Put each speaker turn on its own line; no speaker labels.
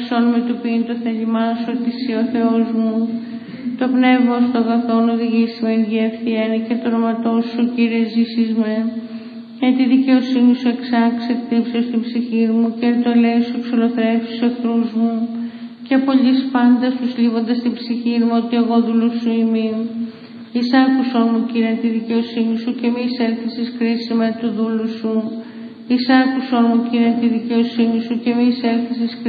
ελέησον με του ποιήν το θέλημά σου, ότι εσύ ο Θεός μου. Το πνεύμα στον καθόν οδηγήσει με εν γη ευθιένη και το όνοματό σου, Κύριε, ζήσεις με. Εν τη δικαιοσύνη σου εξάξε, εκτύψε στην ψυχή μου και εν το ελέη σου εξολοθρεύσει τους εχθρούς μου. Και απολύς πάντα τους λίβοντας την ψυχή μου, ότι εγώ δούλου σου είμαι. Εισάκουσον μου, Κύριε, τη δικαιοσύνη σου και μη εισέλθεις εις κρίση με του δούλου σου. Εισάκουσον μου, Κύριε, τη δικαιοσύνη σου και μη εισέλθεις εις